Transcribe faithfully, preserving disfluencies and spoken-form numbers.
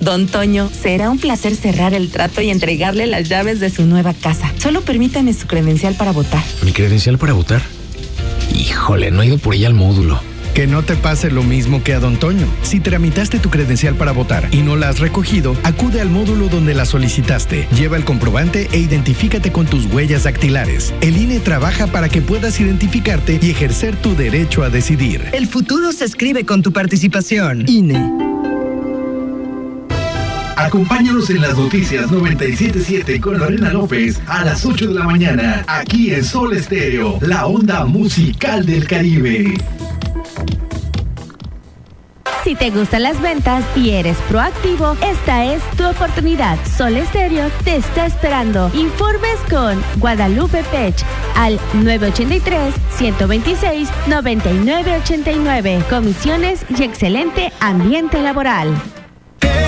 Don Toño, será un placer cerrar el trato y entregarle las llaves de su nueva casa. Solo permítame su credencial para votar. ¿Mi credencial para votar? Híjole, no he ido por ella al módulo. Que no te pase lo mismo que a Don Toño. Si tramitaste tu credencial para votar y no la has recogido, acude al módulo donde la solicitaste. Lleva el comprobante e identifícate con tus huellas dactilares. El I N E trabaja para que puedas identificarte y ejercer tu derecho a decidir. El futuro se escribe con tu participación. I N E. Acompáñanos en las noticias noventa y siete punto siete con Lorena López a las ocho de la mañana, aquí en Sol Estéreo, la onda musical del Caribe. Si te gustan las ventas y eres proactivo, esta es tu oportunidad. Sol Estéreo te está esperando. Informes con Guadalupe Pech al nueve ocho tres, uno dos seis, nueve nueve ocho nueve. Comisiones y excelente ambiente laboral.